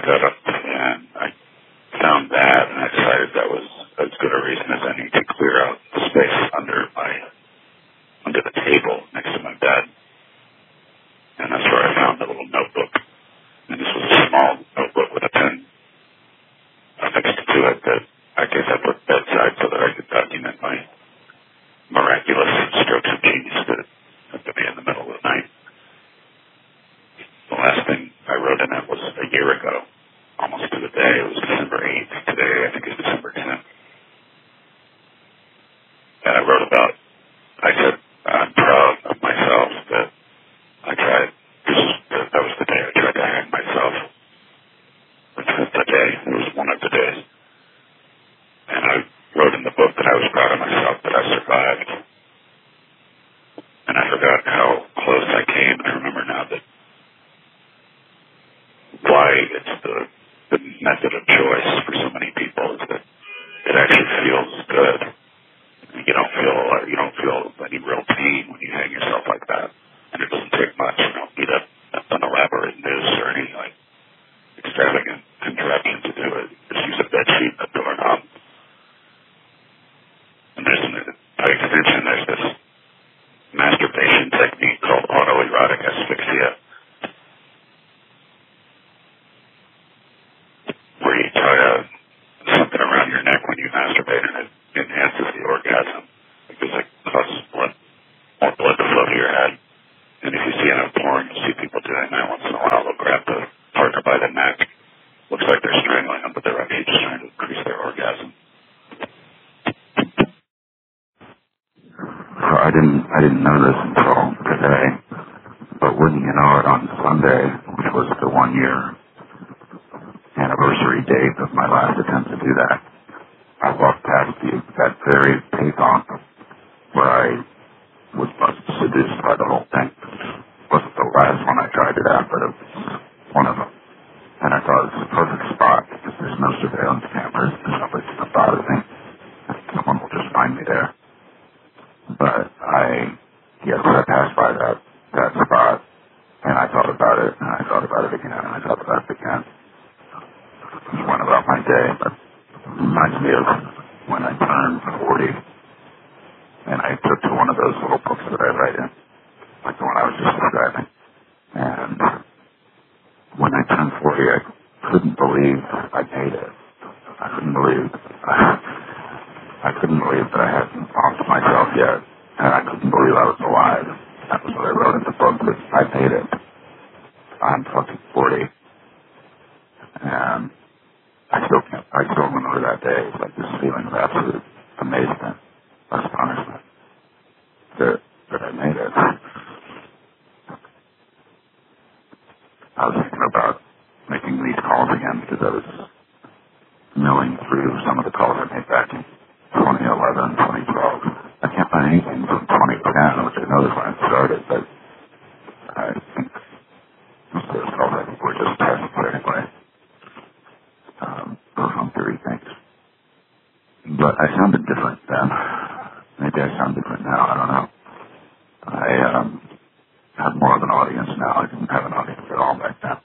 got up and I found that, and I decided that was as good a reason as any to clear out the space under the table next to my bed. And that's where I found the little notebook. And this was a small notebook with a pen affixed to it that I guess I put bedside so that I could document my miraculous strokes of genius that have to be in the middle of the night. The last thing I wrote in it was a year ago, almost to the day. It was December 8th. Today, I think it's December 10th. And I wrote about, I said, I'm proud of myself that I tried, that was the day I tried to hang myself. The day, it was one of the days. And I wrote in the book that I was proud of myself that I survived. And I forgot how close I came. I remember now that why it's the method of choice for so many people is that it actually feels good. You don't feel any real pain when you hang yourself like that. And it doesn't take much. You don't need an elaborate noose or any extravagant contraption to do it. Just use a bed sheet and a doorknob. And by extension, there's this masturbation technique called autoerotic asphyxia, where you tie something around your neck when you masturbate, and it enhances the orgasm because it causes more blood to flow to your head. And if you see enough porn, you'll see people doing that once in a while. They'll grab the partner by the neck. Looks like they're strangling them, but they're actually just trying to increase their orgasm. So I didn't know this until today, but wouldn't you know it, on Sunday, which was the 1-year anniversary date of my last attempt to do that, I walked past that very payphone where I was seduced by the whole thing. It wasn't the last one I tried it at, but it was one of them. And I thought it was the perfect spot because there's no surveillance cameras. There's nobody to bother me. Someone will just find me there. But I passed by that spot, and I thought about it, and I thought about it again, and I thought about it again. It went about my day, but it reminds me of when I turned 40, and I took to one of those little books that I write in, like the one I was just describing. And when I turned 40, I couldn't believe I made it. I couldn't believe that I hadn't lost myself yet, and I couldn't believe I was alive. That was what I wrote in the book, that I made it. I'm fucking 40. And I still remember that day. It's like this feeling of absolute amazement, astonishment, that I made it. I was thinking about making these calls again because I was milling through some of the calls I made back in 2011, 2012. I can't find anything from 2010, which I know is when it started, but I think most of those calls were just tests, but anyway. Those on theory things. But I sounded different then. Maybe I sound different now, I don't know. I have more of an audience now. I didn't have an audience at all back then.